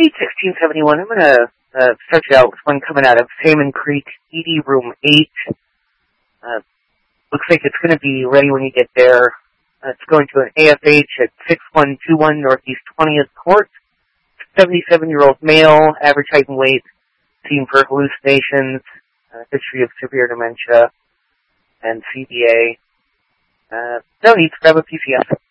Suite 1671. I'm going to start you out with one coming out of Salmon Creek, ED Room 8. Looks like it's going to be ready when you get there. It's going to an AFH at 6121 Northeast 20th Court. 77-year-old male, average height and weight, seen for hallucinations, history of severe dementia, and CBA. No need to grab a PCF.